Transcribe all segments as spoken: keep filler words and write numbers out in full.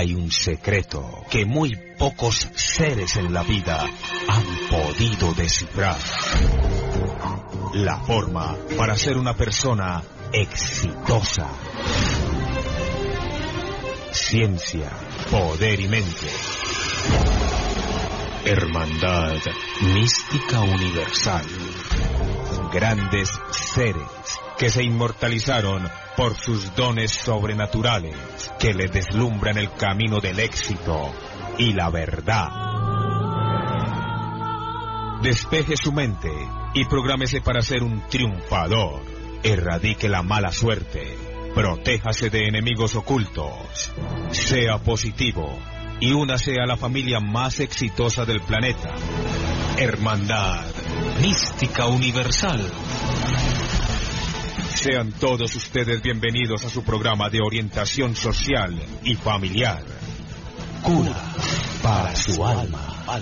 hay un secreto que muy pocos seres en la vida han podido descifrar. La forma para ser una persona exitosa. Ciencia, poder y mente. Hermandad mística universal. Grandes seres que se inmortalizaron por sus dones sobrenaturales, que le deslumbran el camino del éxito y la verdad. Despeje su mente y prográmese para ser un triunfador. Erradique la mala suerte. Protéjase de enemigos ocultos. Sea positivo y únase a la familia más exitosa del planeta. Hermandad mística universal. Sean todos ustedes bienvenidos a su programa de orientación social y familiar. Cura para su alma.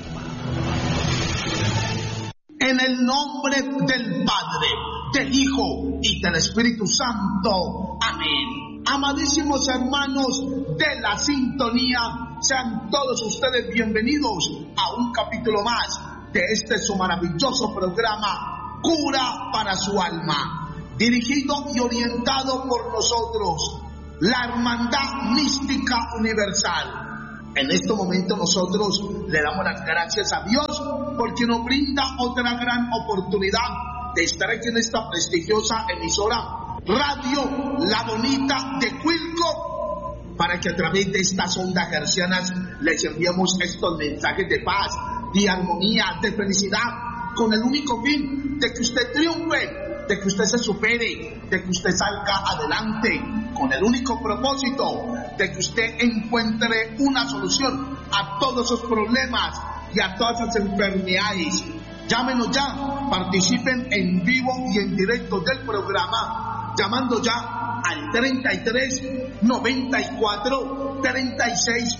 En el nombre del Padre, del Hijo y del Espíritu Santo. Amén. Amadísimos hermanos de la sintonía, sean todos ustedes bienvenidos a un capítulo más de este su maravilloso programa, Cura para su alma. Dirigido y orientado por nosotros, la Hermandad Mística Universal. En este momento nosotros le damos las gracias a Dios porque nos brinda otra gran oportunidad de estar aquí en esta prestigiosa emisora Radio La Bonita de Cuilco, para que a través de estas ondas hercianas les enviemos estos mensajes de paz, de armonía, de felicidad, con el único fin de que usted triunfe, de que usted se supere, de que usted salga adelante, con el único propósito de que usted encuentre una solución a todos sus problemas y a todas las enfermedades. Llámenos ya, participen en vivo y en directo del programa, llamando ya al treinta y tres, noventa y cuatro, treinta y seis,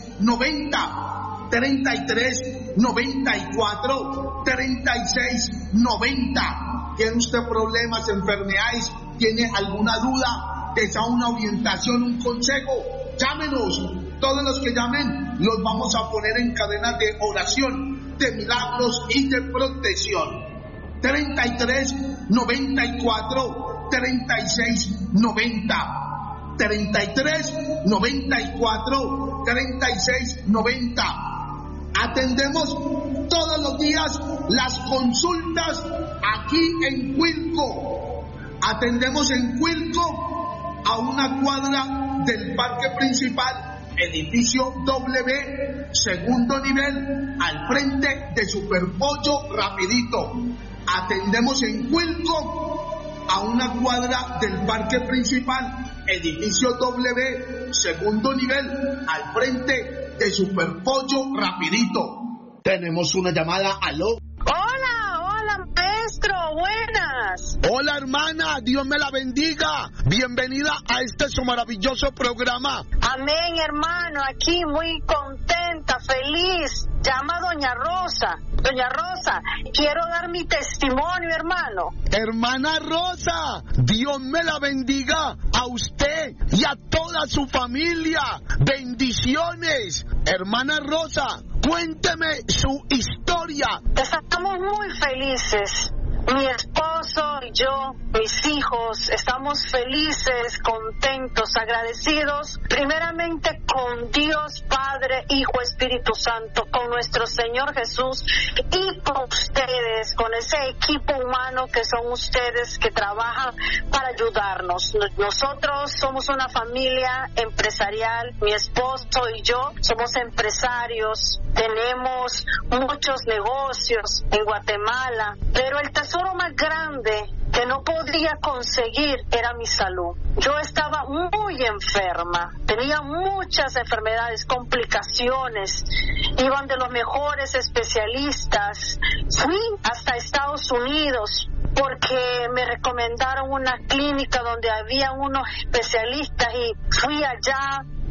noventa, treinta y tres, noventa y cuatro, treinta y seis, noventa. ¿Tiene usted problemas, enfermedades? ¿Tiene alguna duda? ¿Desea una orientación, un consejo? Llámenos. Todos los que llamen los vamos a poner en cadena de oración, de milagros y de protección. treinta y tres, noventa y cuatro, treinta y seis, noventa. treinta y tres, noventa y cuatro, treinta y seis, noventa. Atendemos todos los días las consultas aquí en Cuilco. Atendemos en Cuilco a una cuadra del parque principal, edificio W, segundo nivel, al frente de Superpollo Rapidito. Atendemos en Cuilco a una cuadra del parque principal, edificio W, segundo nivel, al frente de Superpollo Rapidito. Tenemos una llamada. Aló. Hola, hola maestro, buenas. Hola hermana, Dios me la bendiga. Bienvenida a este su maravilloso programa. Amén, hermano, aquí muy contenta, feliz. Llama Doña Rosa. Doña Rosa, quiero dar mi testimonio, hermano. Hermana Rosa, Dios me la bendiga a usted y a toda su familia. Bendiciones. Hermana Rosa, cuénteme su historia. Estamos muy felices. Mi esposo y yo, mis hijos, estamos felices, contentos, agradecidos, primeramente con Dios Padre, Hijo, Espíritu Santo, con nuestro Señor Jesús y con ustedes, con ese equipo humano que son ustedes que trabajan para ayudarnos. Nosotros somos una familia empresarial, mi esposo y yo somos empresarios, tenemos muchos negocios en Guatemala, pero el tesoro más grande que no podía conseguir era mi salud. Yo estaba muy enferma, tenía muchas enfermedades, complicaciones, iban de los mejores especialistas, fui hasta Estados Unidos porque me recomendaron una clínica donde había unos especialistas y fui allá,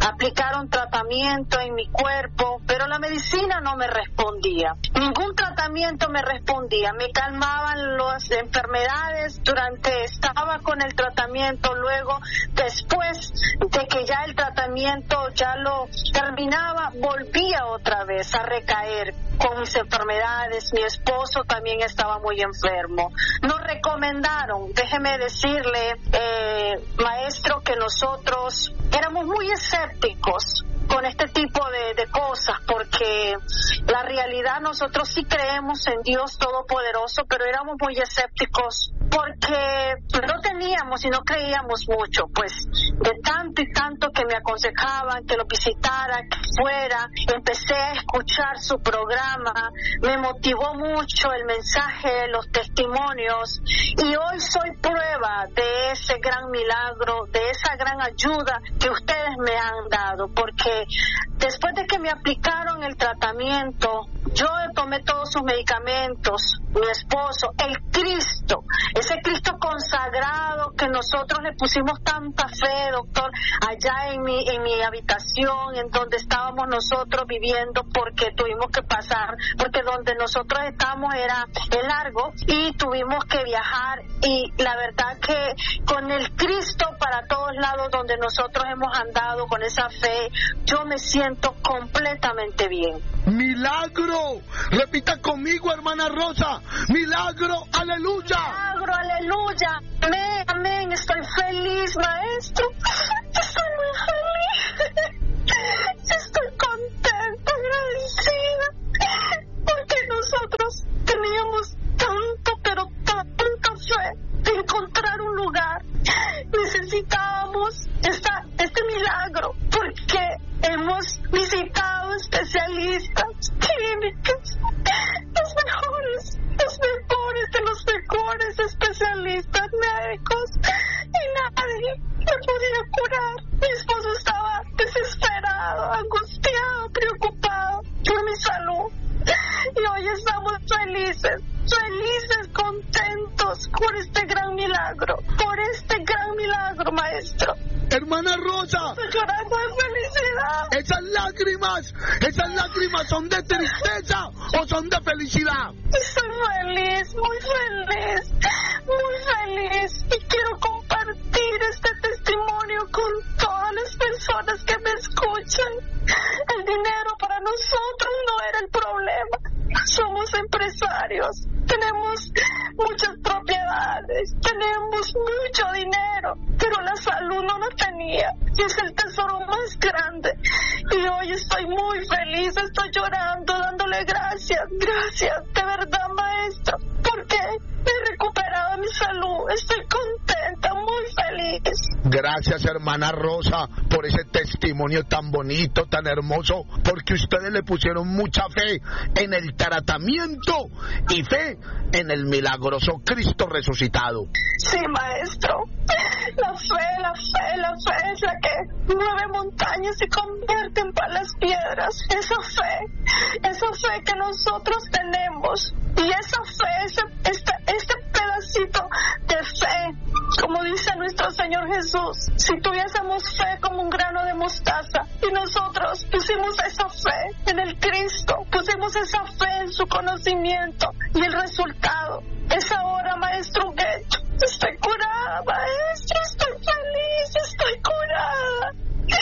aplicaron tratamiento en mi cuerpo, pero la medicina no me respondía. Ningún tratamiento me respondía. Me calmaban las enfermedades durante estaba con el tratamiento, luego después de que ya el tratamiento ya lo terminaba, volvía otra vez a recaer con mis enfermedades. Mi esposo también estaba muy enfermo. Nos recomendaron, déjeme decirle, eh, maestro, que nosotros éramos muy escépticos con este tipo de, de cosas, porque la realidad, nosotros sí creemos en Dios Todopoderoso, pero éramos muy escépticos porque no teníamos y no creíamos mucho, pues de tanto y tanto que me aconsejaban que lo visitara, que fuera. Empecé a escuchar su programa, me motivó mucho el mensaje, los testimonios, y hoy soy prueba de ese gran milagro, de esa gran ayuda que ustedes me han dado, porque después de que me aplicaron el tratamiento, yo tomé todos sus medicamentos, mi esposo, el Cristo, ese Cristo consagrado que nosotros le pusimos tanta fe, doctor, allá en mi, en mi habitación, en donde estábamos nosotros viviendo, porque tuvimos que pasar, porque donde nosotros estábamos era el largo y tuvimos que viajar, y la verdad que con el Cristo para todos lados donde nosotros hemos andado, con esa fe, yo me siento completamente bien. ¡Milagro! Repita conmigo, hermana Rosa. ¡Milagro! ¡Aleluya! ¡Milagro! ¡Aleluya! Amén, amén. Estoy feliz, maestro. Estoy muy feliz. Estoy contenta, agradecida, porque nosotros teníamos tanto, pero tanta fe de encontrar un lugar. Necesitábamos esta, este milagro, porque hemos visitado especialistas, clínicas, los mejores, los mejores de los mejores especialistas médicos, y nadie me podía curar. Mi esposo estaba desesperado, angustiado, preocupado por mi salud, y hoy estamos felices, felices, contentos por este gran milagro, por este gran milagro, maestro. Hermana Rosa, estoy llorando de felicidad. Esas lágrimas, esas lágrimas son de tristeza o son de felicidad. Estoy feliz, muy feliz, muy feliz, y quiero compartir este testimonio con todas las personas que me escuchan. El dinero para nosotros no era el problema. Somos empresarios, tenemos muchas propiedades, tenemos mucho dinero, pero la salud no la tenía, y es el tesoro más grande. Y hoy estoy muy feliz, estoy llorando, dándole gracias, gracias, de verdad, maestro, porque he recuperado mi salud, estoy contenta, muy feliz. Gracias, hermana Rosa, por ese testimonio tan bonito, tan hermoso, porque ustedes le pusieron mucha fe en el tratamiento y fe en el milagroso Cristo resucitado. Sí, maestro, la fe, la fe, la fe es la que mueve montañas y convierte en palas piedras. Esa fe, esa fe que nosotros tenemos, y esa fe, ese, este, este pedacito de fe, como dice nuestro Señor Jesús, si tuviésemos fe como un grano de mostaza, y nosotros pusimos esa fe en el Cristo, pusimos esa fe en su conocimiento, y el resultado es ahora, maestro, que estoy curada, maestro, estoy feliz, estoy curada,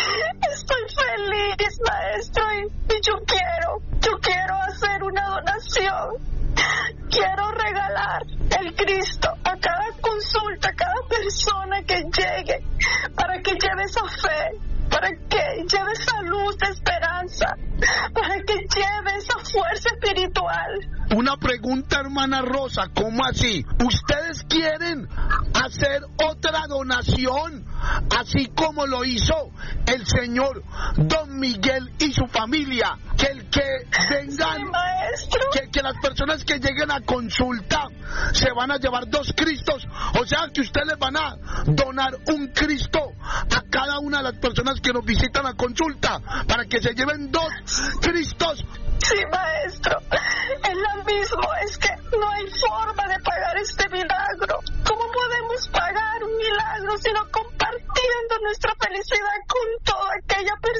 estoy feliz, maestro, y, y yo quiero, yo quiero hacer una donación. Quiero regalar el Cristo a cada consulta, a cada persona que llegue, para que lleve esa fe, para que lleve esa luz de esperanza, para que lleve esa fuerza espiritual. Una pregunta, hermana Rosa, ¿cómo así? ¿Ustedes quieren hacer otra donación, así como lo hizo el señor Don Miguel y su familia? Que el que vengan, sí, maestro, que, que las personas que lleguen a consulta se van a llevar dos Cristos, o sea que ustedes les van a donar un Cristo a cada una de las personas que nos visitan a consulta, para que se lleven dos Cristos. Sí, maestro, es lo mismo, es que no hay forma de pagar este milagro. ¿Cómo podemos pagar un milagro sino compartiendo nuestra felicidad con toda aquella persona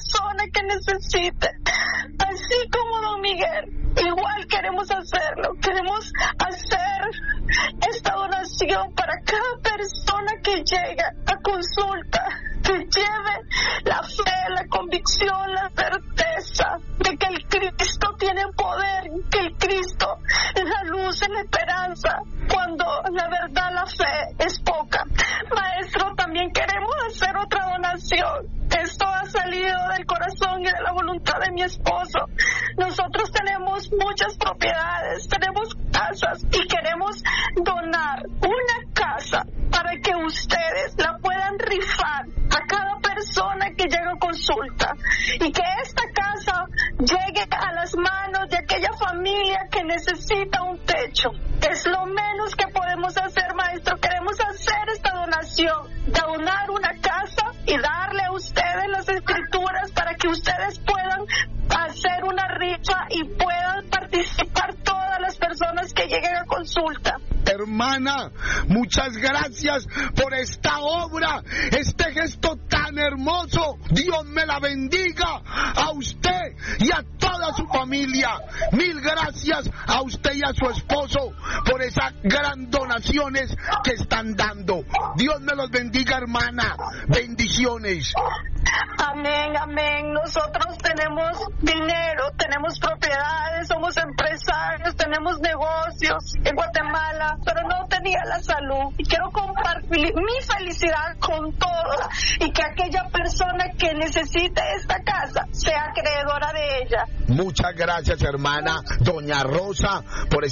necesite. Así como don Miguel, igual queremos hacerlo. Queremos hacer esta donación para cada persona que llega a consulta, que lleve la fe, la convicción, la certeza de que el Cristo tiene poder, que el Cristo es la luz, es la esperanza, cuando la verdad, la fe es poca. Maestro, también queremos hacer otra donación. Esto ha salido del corazón y de la voluntad de mi esposo. Nosotros tenemos muchas propiedades, tenemos casas y queremos donar una casa para que ustedes la puedan rifar a cada persona que llega a consulta y que esta casa llegue a las manos de aquella familia que necesita un techo. Es lo menos que podemos hacer, maestro. Queremos hacer esta donación, donar una casa y darle a ustedes las escrituras para que ustedes puedan hacer una rifa y puedan participar todas las personas que lleguen a consulta. Hermana, muchas gracias por esta obra, este gesto tan hermoso. Dios me la bendiga a usted y a toda su familia. Mil gracias a usted y a su esposo por esas gran donaciones que están dando. Dios me los bendiga, hermana. Bendiciones. Amén, amén. Nosotros tenemos dinero, tenemos propiedades, somos empresarios, tenemos negocios en Guatemala, pero no tenía la salud. Y quiero compartir mi felicidad con todos y que aquella persona que necesite esta casa sea acreedora de ella. Muchas gracias, hermana Doña Rosa, por